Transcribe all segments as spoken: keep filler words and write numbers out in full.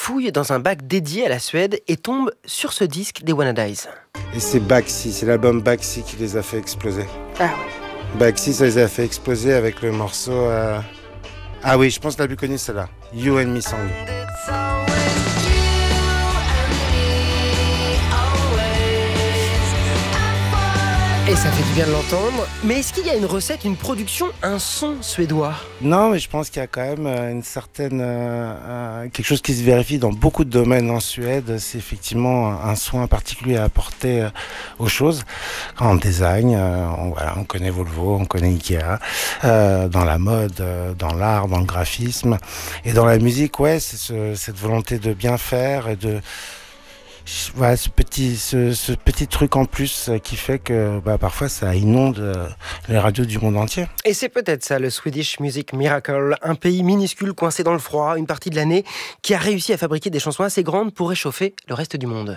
fouille dans un bac dédié à la Suède et tombe sur ce disque des Wannadies. Et c'est Baxi, c'est l'album Baxi qui les a fait exploser. Ah ouais. Baxi, ça les a fait exploser avec le morceau... Euh... Ah oui, je pense que la plus connue, c'est là. You and Me Song. Et ça fait du bien de l'entendre. Mais est-ce qu'il y a une recette, une production, un son suédois ? Non, mais je pense qu'il y a quand même une certaine... Euh, euh, quelque chose qui se vérifie dans beaucoup de domaines en Suède. C'est effectivement un soin particulier à apporter euh, aux choses. En design, euh, on, voilà, on connaît Volvo, on connaît Ikea. Euh, dans la mode, euh, dans l'art, dans le graphisme. Et dans la musique, ouais, c'est ce, cette volonté de bien faire et de... Voilà, ce petit, ce, ce petit truc en plus qui fait que bah, parfois ça inonde les radios du monde entier. Et c'est peut-être ça, le Swedish Music Miracle, un pays minuscule coincé dans le froid une partie de l'année qui a réussi à fabriquer des chansons assez grandes pour réchauffer le reste du monde.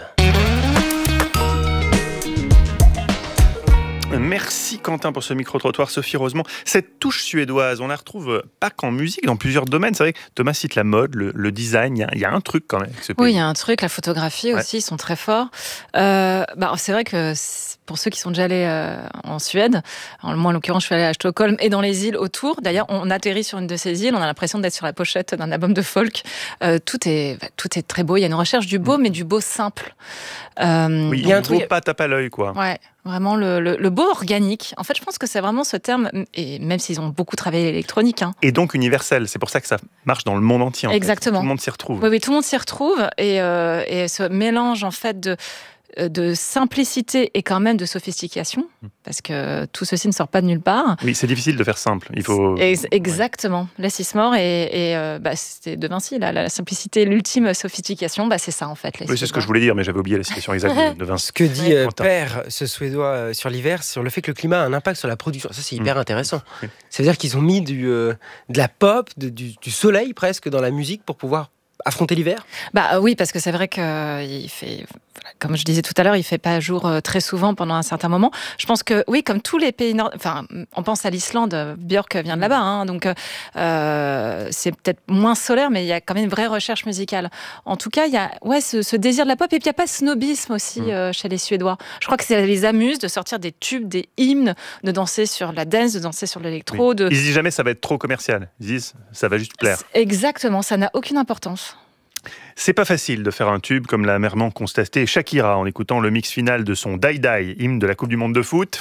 Merci Quentin pour ce micro-trottoir. Sophie Rosemont, cette touche suédoise, on la retrouve pas qu'en musique, dans plusieurs domaines. C'est vrai que Thomas cite la mode, le, le design, il y, y a un truc quand même avec ce pays. Oui, il y a un truc, la photographie aussi, ouais. Ils sont très forts. Euh, bah, c'est vrai que pour ceux qui sont déjà allés euh, en Suède, moi en l'occurrence je suis allée à Stockholm et dans les îles autour, d'ailleurs on atterrit sur une de ces îles, on a l'impression d'être sur la pochette d'un album de folk. Euh, tout, est, bah, tout est très beau, il y a une recherche du beau, mmh. mais du beau simple. Euh, oui, il y a un truc pas tape à l'œil, quoi. Ouais. Vraiment le, le, le beau organique. En fait, je pense que c'est vraiment ce terme, et même s'ils ont beaucoup travaillé l'électronique. Hein. Et donc universel, c'est pour ça que ça marche dans le monde entier. En Exactement. Fait. Tout le monde s'y retrouve. Oui, oui, tout le monde s'y retrouve. Et, euh, et ce mélange, en fait, de... de simplicité et quand même de sophistication, parce que tout ceci ne sort pas de nulle part. Oui, c'est difficile de faire simple. Il faut... Exactement. Ouais. Less is more, et, et euh, bah, c'était de Vinci, là, la simplicité, l'ultime sophistication, bah, c'est ça en fait. Oui, c'est ce que je voulais dire, mais j'avais oublié la citation exacte de Vinci. Ce que dit euh, Père, ce Suédois, euh, sur l'hiver, sur le fait que le climat a un impact sur la production. Ça, c'est hyper mmh. intéressant. Oui. Ça veut dire qu'ils ont mis du, euh, de la pop, de, du, du soleil presque dans la musique pour pouvoir affronter l'hiver ? Bah oui, parce que c'est vrai qu'il fait, comme je disais tout à l'heure, il fait pas jour très souvent pendant un certain moment. Je pense que oui, comme tous les pays nord, enfin, on pense à l'Islande, Björk vient de là-bas, hein, donc euh, c'est peut-être moins solaire, mais il y a quand même une vraie recherche musicale. En tout cas, il y a ouais ce, ce désir de la pop, et puis il y a pas ce snobisme aussi mmh. euh, chez les Suédois. Je crois que ça les amuse de sortir des tubes, des hymnes, de danser sur la dance, de danser sur l'électro. Oui. De... Ils se disent jamais ça va être trop commercial. Ils disent ça va juste plaire. Exactement, ça n'a aucune importance. C'est pas facile de faire un tube comme l'a amèrement constaté Shakira en écoutant le mix final de son Die Die, hymne de la Coupe du Monde de foot.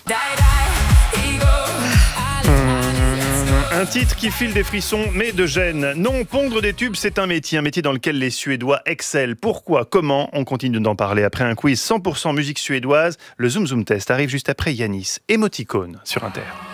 Un titre qui file des frissons, mais de gêne. Non, pondre des tubes, c'est un métier, un métier dans lequel les Suédois excellent. Pourquoi ? Comment ? On continue d'en parler après un quiz cent pour cent musique suédoise. Le Zoom Zoom Test arrive juste après Yanis, Émoticône sur Inter.